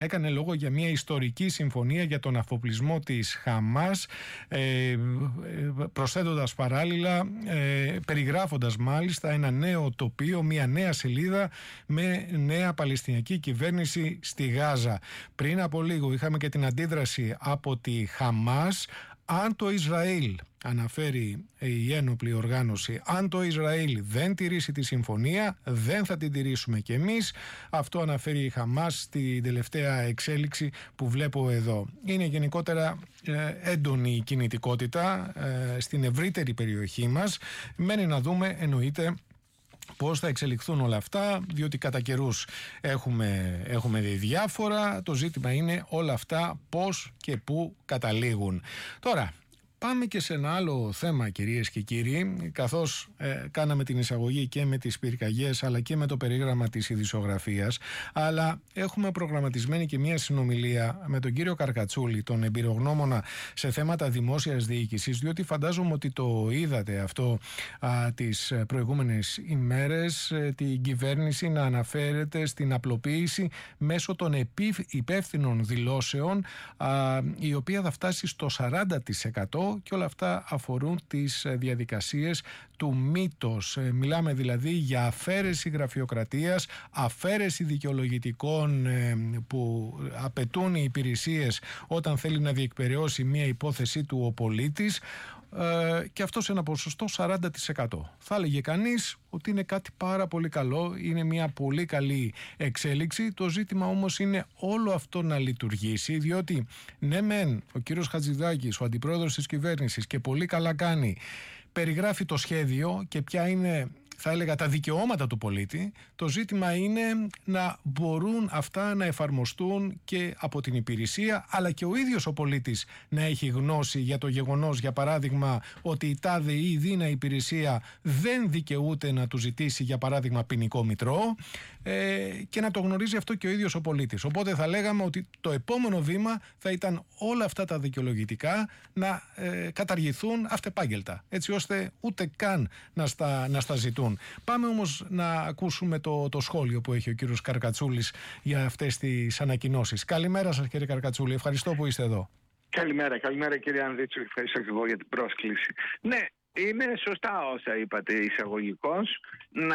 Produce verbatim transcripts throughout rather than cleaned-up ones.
έκανε λόγο για μια ιστορική συμφωνία για τον αφοπλισμό της Χαμάς, ε, προσθέτοντας παράλληλα, ε, περιγράφοντας μάλιστα ένα νέο τοπίο, μια νέα σελίδα με νέα παλαιστινιακή κυβέρνηση στη Γάζα. Πριν από λίγο είχαμε και την αντίδραση από τη Χαμάς. Αν το Ισραήλ, αναφέρει η ένοπλη οργάνωση, αν το Ισραήλ δεν τηρήσει τη συμφωνία, δεν θα την τηρήσουμε κι εμείς. Αυτό αναφέρει η Χαμάς στην τελευταία εξέλιξη που βλέπω εδώ. Είναι γενικότερα ε, έντονη η κινητικότητα ε, στην ευρύτερη περιοχή μας. Μένει να δούμε, εννοείται, πώς θα εξελιχθούν όλα αυτά, διότι κατά καιρούς έχουμε, έχουμε δει διάφορα. Το ζήτημα είναι όλα αυτά πώς και πού καταλήγουν. Τώρα, πάμε και σε ένα άλλο θέμα, κυρίες και κύριοι, καθώς ε, κάναμε την εισαγωγή και με τις πυρκαγιές αλλά και με το περίγραμμα της ειδησιογραφίας, αλλά έχουμε προγραμματισμένη και μια συνομιλία με τον κύριο Καρκατσούλη, τον εμπειρογνώμονα σε θέματα δημόσιας διοίκησης, διότι φαντάζομαι ότι το είδατε αυτό α, τις προηγούμενες ημέρες, ε, την κυβέρνηση να αναφέρεται στην απλοποίηση μέσω των επί, υπεύθυνων δηλώσεων, α, η οποία θα φτάσει στο σαράντα τοις εκατό. Και όλα αυτά αφορούν τις διαδικασίες του μήτος. Μιλάμε δηλαδή για αφαίρεση γραφειοκρατίας, αφαίρεση δικαιολογητικών που απαιτούν οι υπηρεσίες όταν θέλει να διεκπεραιώσει μια υπόθεσή του ο πολίτης, και αυτό σε ένα ποσοστό σαράντα τοις εκατό. Θα έλεγε κανείς ότι είναι κάτι πάρα πολύ καλό, είναι μια πολύ καλή εξέλιξη. Το ζήτημα όμως είναι όλο αυτό να λειτουργήσει, διότι ναι μεν ο κύριος Χατζηδάκης, ο αντιπρόεδρος της κυβέρνησης, και πολύ καλά κάνει, περιγράφει το σχέδιο και ποια είναι, θα έλεγα, τα δικαιώματα του πολίτη. Το ζήτημα είναι να μπορούν αυτά να εφαρμοστούν και από την υπηρεσία, αλλά και ο ίδιος ο πολίτης να έχει γνώση για το γεγονός, για παράδειγμα, ότι η τάδε ή η δίνα υπηρεσία δεν δικαιούται να του ζητήσει, για παράδειγμα, ποινικό μητρό, ε, και να το γνωρίζει αυτό και ο ίδιος ο πολίτης. Οπότε θα λέγαμε ότι το επόμενο βήμα θα ήταν όλα αυτά τα δικαιολογητικά να ε, καταργηθούν αυτεπάγγελτα, έτσι ώστε ούτε καν να στα, να στα ζητούν. Πάμε όμως να ακούσουμε το, το σχόλιο που έχει ο κύριος Καρκατσούλης για αυτές τις ανακοινώσεις. Καλημέρα σας, κύριε Καρκατσούλη, ευχαριστώ που είστε εδώ. Καλημέρα, καλημέρα κύριε Ανδρίτσου, ευχαριστώ και εγώ για την πρόσκληση. Ναι, είναι σωστά όσα είπατε εισαγωγικώς, να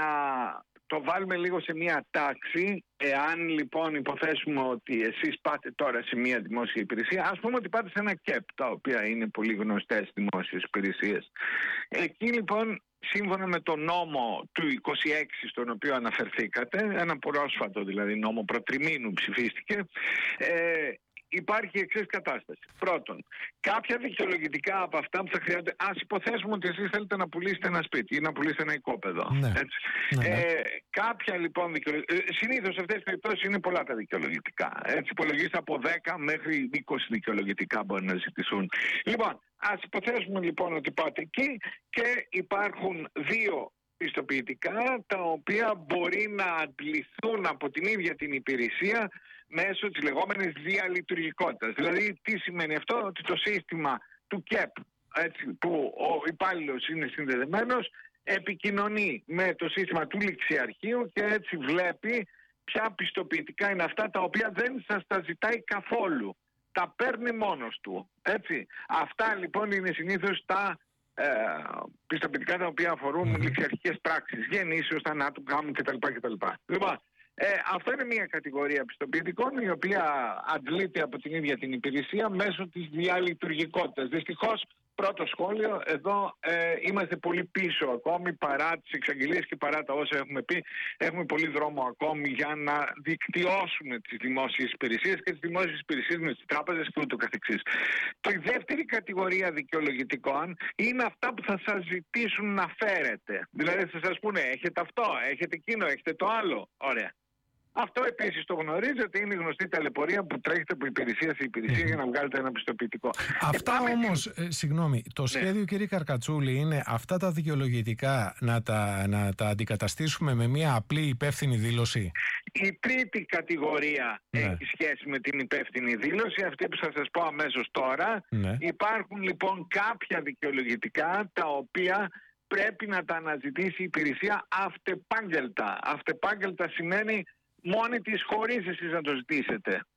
το βάλουμε λίγο σε μια τάξη. Εάν λοιπόν υποθέσουμε ότι εσείς πάτε τώρα σε μια δημόσια υπηρεσία, ας πούμε ότι πάτε σε ένα ΚΕΠ, τα οποία είναι πολύ γνωστές δημόσιες υπηρεσίες. Εκεί λοιπόν, σύμφωνα με το νόμο του είκοσι έξι στον οποίο αναφερθήκατε, ένα πρόσφατο δηλαδή νόμο προτριμήνου ψηφίστηκε, ε, υπάρχει η εξής κατάσταση. Πρώτον, κάποια δικαιολογητικά από αυτά που θα χρειάζονται, ας υποθέσουμε ότι εσείς θέλετε να πουλήσετε ένα σπίτι ή να πουλήσετε ένα οικόπεδο. Ναι. Έτσι. Ναι, ναι. Ε, κάποια λοιπόν δικαιολογητικά, συνήθως σε αυτές τις περιπτώσεις είναι πολλά τα δικαιολογητικά. Έτσι, υπολογίστε από δέκα μέχρι είκοσι δικαιολογητικά μπορεί να ζητηθούν. Λοιπόν, ας υποθέσουμε λοιπόν ότι πάτε εκεί και υπάρχουν δύο πιστοποιητικά τα οποία μπορεί να αντληθούν από την ίδια την υπηρεσία μέσω της λεγόμενης διαλειτουργικότητας. Δηλαδή τι σημαίνει αυτό? Ότι το σύστημα του ΚΕΠ, έτσι, που ο υπάλληλος είναι συνδεδεμένος, επικοινωνεί με το σύστημα του ληξιαρχείου και έτσι βλέπει ποια πιστοποιητικά είναι αυτά τα οποία δεν σας τα ζητάει καθόλου. Τα παίρνει μόνος του. Έτσι. Αυτά λοιπόν είναι συνήθως τα ε, πιστοποιητικά τα οποία αφορούν mm-hmm. ληξιαρχικές πράξεις, γεννήσεως, θανάτου, γάμου κτλ. κτλ. Λοιπόν, ε, αυτό είναι μια κατηγορία πιστοποιητικών η οποία αντλείται από την ίδια την υπηρεσία μέσω της διαλειτουργικότητας. Δυστυχώς, πρώτο σχόλιο, εδώ ε, είμαστε πολύ πίσω ακόμη παρά τις εξαγγελίες και παρά τα όσα έχουμε πει. Έχουμε πολύ δρόμο ακόμη για να δικτυώσουμε τις δημόσιες υπηρεσίες και τις δημόσιες υπηρεσίες με τις τράπεζες και ούτω καθεξής. Το η δεύτερη κατηγορία δικαιολογητικών είναι αυτά που θα σας ζητήσουν να φέρετε. Δηλαδή θα σας πούνε έχετε αυτό, έχετε εκείνο, έχετε το άλλο. Ωραία. Αυτό επίσης το γνωρίζετε, είναι η γνωστή ταλαιπωρία που τρέχετε από υπηρεσία σε υπηρεσία mm. για να βγάλετε ένα πιστοποιητικό. Αυτά πάμε... όμως, ε, συγγνώμη, το ναι. σχέδιο κύριε Καρκατσούλη είναι αυτά τα δικαιολογητικά να τα, να τα αντικαταστήσουμε με μια απλή υπεύθυνη δήλωση. Η τρίτη κατηγορία ναι. έχει σχέση με την υπεύθυνη δήλωση, αυτή που θα σας πω αμέσως τώρα. Ναι. Υπάρχουν λοιπόν κάποια δικαιολογητικά τα οποία πρέπει να τα αναζητήσει η υπηρεσία αυτεπάγγελτα. Αυτεπάγγελτα σημαίνει μόνη της, χωρίς εσείς να το ζητήσετε.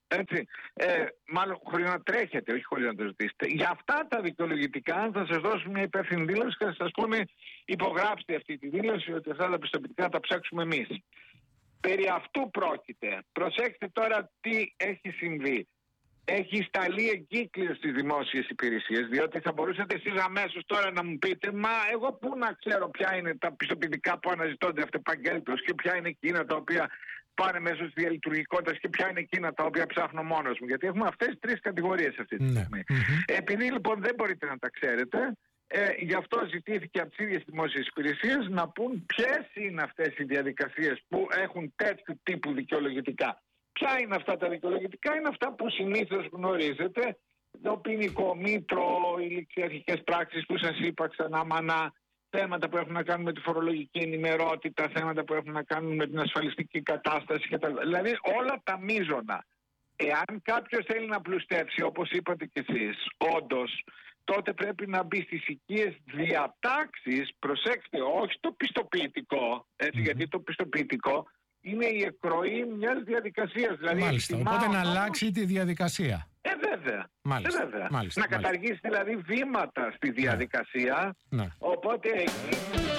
Έτσι. Ε, μάλλον χωρίς να τρέχετε, όχι χωρίς να το ζητήσετε. Για αυτά τα δικαιολογητικά θα σας δώσουμε μια υπεύθυνη δήλωση και θα σας πούμε υπογράψτε αυτή τη δήλωση ότι αυτά τα πιστοποιητικά θα τα ψάξουμε εμείς. Περί αυτού πρόκειται. Προσέξτε τώρα τι έχει συμβεί. Έχει σταλεί εγκύκλιο στις δημόσιες υπηρεσίες, διότι θα μπορούσατε εσείς αμέσως τώρα να μου πείτε «Μα εγώ πού να ξέρω ποια είναι τα πιστοποιητικά που αναζητώνται αυτεπαγγέλτως και ποια είναι εκείνα τα οποία πάνε μέσω της διαλειτουργικότητας και ποια είναι εκείνα τα οποία ψάχνω μόνος μου». Γιατί έχουμε αυτές τις τρεις κατηγορίες αυτή τη στιγμή. Mm-hmm. Επειδή λοιπόν δεν μπορείτε να τα ξέρετε, ε, γι' αυτό ζητήθηκε από τις ίδιες δημόσιες υπηρεσίες να πούν ποιες είναι αυτές οι διαδικασίες που έχουν τέτοιου τύπου δικαιολογητικά. Ποια είναι αυτά τα δικαιολογητικά? Είναι αυτά που συνήθως γνωρίζετε. Το ποινικό μήτρο, οι ληξιαρχικές πράξεις που σας είπα ξανά μανά, θέματα που έχουν να κάνουν με τη φορολογική ενημερότητα, θέματα που έχουν να κάνουν με την ασφαλιστική κατάσταση κτλ. Δηλαδή όλα τα μείζωνα. Εάν κάποιος θέλει να πλουστεύσει, όπως είπατε κι εσείς, όντως, τότε πρέπει να μπει στις οικίες διατάξεις, προσέξτε, όχι το πιστοποιητικό, έτσι, mm-hmm. γιατί το πιστοποιητικό είναι η εκροή μιας διαδικασίας. Δηλαδή, μάλιστα, οπότε να αλλάξει τη διαδικασία. Ε, βέβαια. Μάλιστα, ε, βέβαια. Μάλιστα, να μάλιστα. καταργήσει δηλαδή βήματα στη διαδικασία. Ναι. Οπότε εκεί...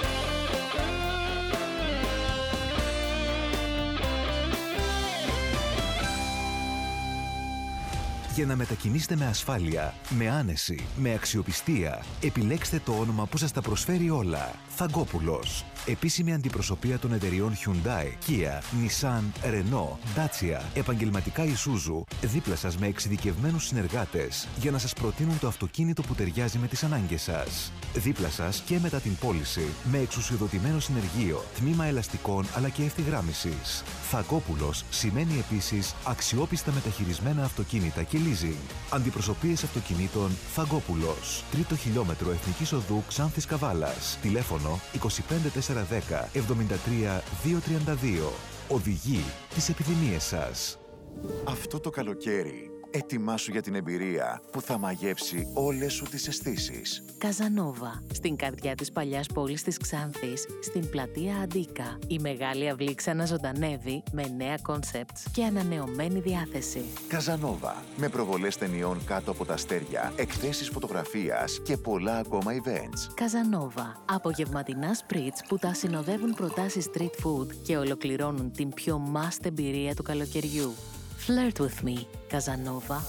Για να μετακινήσετε με ασφάλεια, με άνεση, με αξιοπιστία, επιλέξτε το όνομα που σας τα προσφέρει όλα. Θαγκόπουλος. Επίσημη αντιπροσωπεία των εταιριών Hyundai, Kia, Nissan, Renault, Dacia, επαγγελματικά Isuzu, δίπλα σας με εξειδικευμένους συνεργάτες για να σας προτείνουν το αυτοκίνητο που ταιριάζει με τις ανάγκες σας. Δίπλα σας και μετά την πώληση, με εξουσιοδοτημένο συνεργείο, τμήμα ελαστικών αλλά και ευθυγράμμισης. Θαγκόπουλος σημαίνει επίσης αξιόπιστα μεταχειρισμένα αυτοκίνητα και leasing. Αντιπροσωπείες αυτοκινήτων Θαγκόπουλος. Τρίτο χιλιόμετρο Εθνικής Οδού Ξάνθης Καβάλας. Τηλέφωνο είκοσι πέντε τετρακόσια δέκα εβδομήντα τρία διακόσια τριάντα δύο. Οδηγεί τις επιδημίες σας. Αυτό το καλοκαίρι, ετοιμάσου για την εμπειρία που θα μαγεύσει όλες σου τις αισθήσεις. Καζανόβα, στην καρδιά της παλιάς πόλης της Ξάνθης, στην πλατεία Αντίκα. Η μεγάλη αυλή ξαναζωντανεύει με νέα κόνσεπτς και ανανεωμένη διάθεση. Καζανόβα, με προβολές ταινιών κάτω από τα αστέρια, εκθέσεις φωτογραφίας και πολλά ακόμα events. Καζανόβα, απογευματινά σπριτς που τα συνοδεύουν προτάσεις street food και ολοκληρώνουν την πιο must εμπειρία του καλοκαιριού. Flirt with me, Καζανόβα.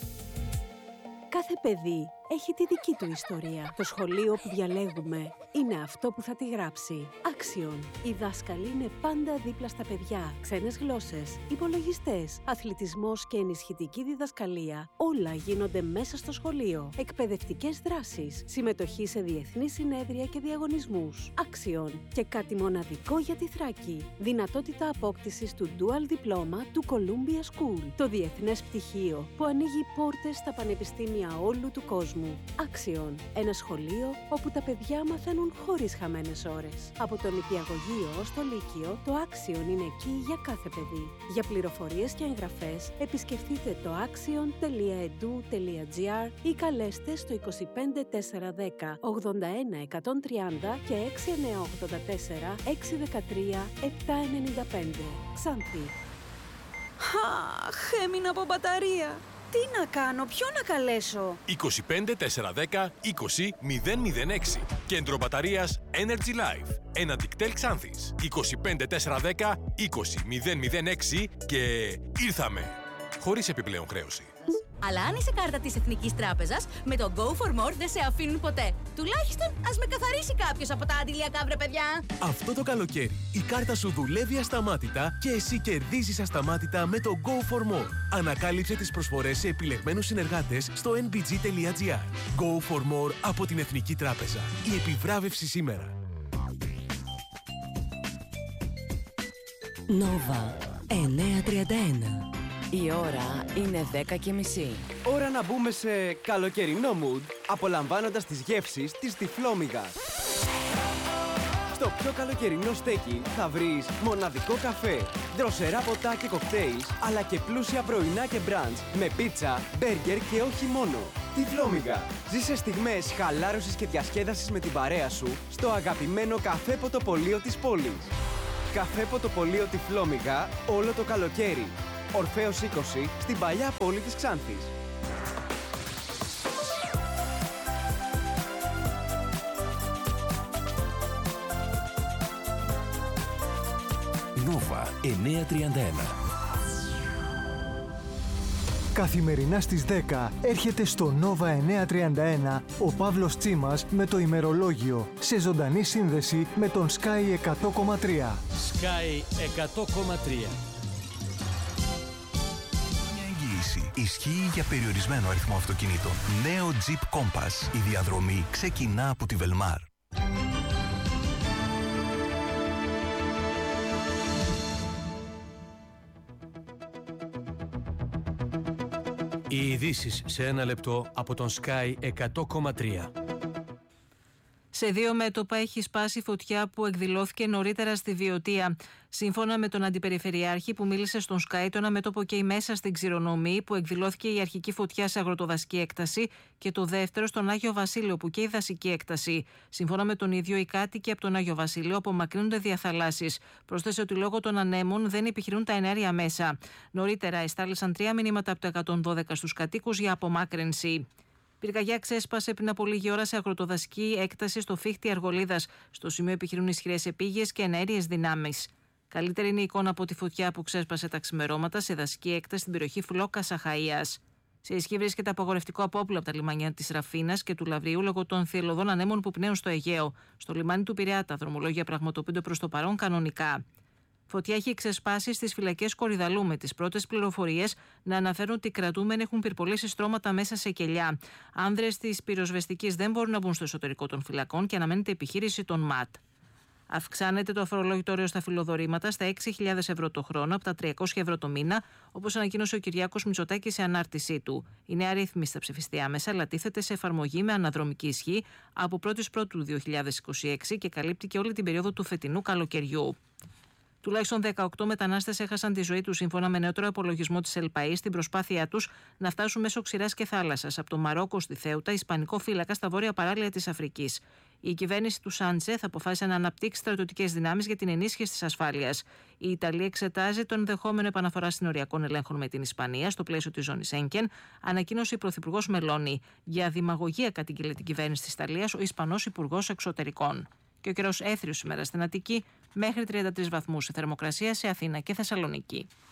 Κάθε παιδί έχει τη δική του ιστορία. Το σχολείο που διαλέγουμε είναι αυτό που θα τη γράψει. Άξιον. Οι δάσκαλοι είναι πάντα δίπλα στα παιδιά. Ξένες γλώσσες, υπολογιστές, αθλητισμός και ενισχυτική διδασκαλία. Όλα γίνονται μέσα στο σχολείο. Εκπαιδευτικές δράσεις, συμμετοχή σε διεθνείς συνέδρια και διαγωνισμούς. Άξιον. Και κάτι μοναδικό για τη Θράκη. Δυνατότητα απόκτησης του Dual Diploma του Columbia School. Το διεθνές πτυχίο που ανοίγει πόρτες στα πανεπιστήμια όλου του κόσμου. Άξιον. Ένα σχολείο όπου τα παιδιά μαθαίνουν χωρίς χαμένες ώρες. Από τον νηπιαγωγείο ως το λύκειο, το Άξιον είναι εκεί για κάθε παιδί. Για πληροφορίες και εγγραφές, επισκεφτείτε το axion τελεία e d u τελεία g r ή καλέστε στο είκοσι πέντε τετρακόσια δέκα ογδόντα ένα εκατόν τριάντα και έξι εννιά ογδόντα τέσσερα έξι δεκατρία επτά ενενήντα πέντε. Ξάνθη. Αχ, έμεινα από μπαταρία. Τι να κάνω, ποιο να καλέσω? είκοσι πέντε τετρακόσια δέκα είκοσι μηδέν μηδέν έξι. Κέντρο μπαταρίας Energy Life. Ένα δικτέλ Ξάνθης. είκοσι πέντε τετρακόσια δέκα είκοσι μηδέν μηδέν έξι και ήρθαμε. Χωρίς επιπλέον χρέωση. Αλλά αν είσαι κάρτα της Εθνικής Τράπεζας, με το Go for More δεν σε αφήνουν ποτέ. Τουλάχιστον ας με καθαρίσει κάποιος από τα αντιλιακά, βρε παιδιά. Αυτό το καλοκαίρι η κάρτα σου δουλεύει ασταμάτητα και εσύ κερδίζεις ασταμάτητα με το Go for More. Ανακάλυψε τις προσφορές σε επιλεγμένους συνεργάτες στο εν μπι τζι τελεία τζι άρ. Go for More από την Εθνική Τράπεζα. Η επιβράβευση σήμερα. Νόβα εννιακόσια τριάντα ένα. Η ώρα είναι δέκα και μισή. Ώρα να μπούμε σε καλοκαιρινό mood, απολαμβάνοντας τις γεύσεις της Τυφλόμυγας. Στο πιο καλοκαιρινό στέκι θα βρεις μοναδικό καφέ, δροσερά ποτά και κοκτέιλς, αλλά και πλούσια πρωινά και μπραντς με πίτσα, μπέργκερ και όχι μόνο. Τυφλόμυγα. Ζήσε στιγμές χαλάρωσης και διασκέδασης με την παρέα σου στο αγαπημένο καφέ ποτοπολείο της πόλης. Καφέ ποτοπολείο Τυφλόμυγα όλο το καλοκαίρι. Ορφέως είκοσι, στην παλιά πόλη της Ξάνθης. Νόβα εννιακόσια τριάντα ένα. Καθημερινά στις δέκα έρχεται στο Νόβα εννιακόσια τριάντα ένα ο Παύλος Τσίμας με το ημερολόγιο, σε ζωντανή σύνδεση με τον Sky εκατό κόμμα τρία. Sky εκατό κόμμα τρία. Μια εγγύηση ισχύει για περιορισμένο αριθμό αυτοκινήτων. Νέο Jeep Compass. Η διαδρομή ξεκινά από τη Velmar. Οι ειδήσεις σε ένα λεπτό από τον Sky εκατό κόμμα τρία. Σε δύο μέτωπα έχει σπάσει φωτιά που εκδηλώθηκε νωρίτερα στη Βιωτία. Σύμφωνα με τον Αντιπεριφερειάρχη που μίλησε στον Sky, το ένα μέτωπο καίει μέσα στην Ξηρονομή, που εκδηλώθηκε η αρχική φωτιά σε αγροτοδασική έκταση, και το δεύτερο στον Άγιο Βασίλειο, που καίει δασική έκταση. Σύμφωνα με τον ίδιο, οι κάτοικοι από τον Άγιο Βασίλειο απομακρύνονται διαθαλάσσεις. Πρόσθεσε ότι λόγω των ανέμων δεν επιχειρούν τα ενέργεια μέσα. Νωρίτερα εστάλησαν τρία μηνύματα από το εκατόν δώδεκα στους κατοίκους για απομάκρυνση. Πυρκαγιά ξέσπασε πριν από λίγη ώρα σε αγροτοδασική έκταση στο Φίχτη Αργολίδας. Στο σημείο επιχειρούν ισχυρές επίγειες και εναέριες δυνάμεις. Καλύτερη είναι η εικόνα από τη φωτιά που ξέσπασε τα ξημερώματα σε δασική έκταση στην περιοχή Φλόκας Αχαΐας. Σε ισχύ βρίσκεται απαγορευτικό απόπλο από τα λιμάνια της Ραφίνας και του Λαβρίου λόγω των θυελλωδών ανέμων που πνέουν στο Αιγαίο. Στο λιμάνι του Πειραιά τα δρομολόγια πραγματοποιούνται προς το παρόν κανονικά. Φωτιά έχει ξεσπάσει στις φυλακές Κορυδαλού, με τις πρώτες πληροφορίες να αναφέρουν ότι οι κρατούμενοι έχουν πυρπολίσει στρώματα μέσα σε κελιά. Άνδρες της πυροσβεστικής δεν μπορούν να μπουν στο εσωτερικό των φυλακών και αναμένεται επιχείρηση των ΜΑΤ. Αυξάνεται το αφορολόγητο όριο στα φιλοδορήματα στα έξι χιλιάδες ευρώ το χρόνο από τα τριακόσια ευρώ το μήνα, όπως ανακοίνωσε ο Κυριάκος Μητσοτάκης σε ανάρτησή του. Η νέα ρύθμιση θα ψηφιστεί άμεσα, αλλά τίθεται σε εφαρμογή με αναδρομική ισχύ από πρώτη Πρώτου δύο χιλιάδες είκοσι έξι και καλύπτει και όλη την περίοδο του φετινού καλοκαιριού. Τουλάχιστον δεκαοκτώ μετανάστες έχασαν τη ζωή τους, σύμφωνα με νεότερο απολογισμό της ΕΛΠΑΗ, στην προσπάθειά τους να φτάσουν μέσω ξηράς και θάλασσας από το Μαρόκο στη Θέουτα, ισπανικό φύλακα στα βόρεια παράλια της Αφρικής. Η κυβέρνηση του Σάντσεθ αποφάσισε να αναπτύξει στρατιωτικές δυνάμεις για την ενίσχυση της ασφάλειας. Η Ιταλία εξετάζει το ενδεχόμενο επαναφορά συνοριακών ελέγχων με την Ισπανία στο πλαίσιο της ζώνης Σέγγεν, ανακοίνωσε η Πρωθυπουργός Μελώνη. Για δημαγωγία κατήγγειλε την κυβέρνηση της Ιταλίας ο Ισπανός Υπουργός Εξωτερικών. Και ο καιρός έθριος σήμερα στην Αττική, μέχρι τριάντα τρεις βαθμούς η θερμοκρασία σε Αθήνα και Θεσσαλονίκη.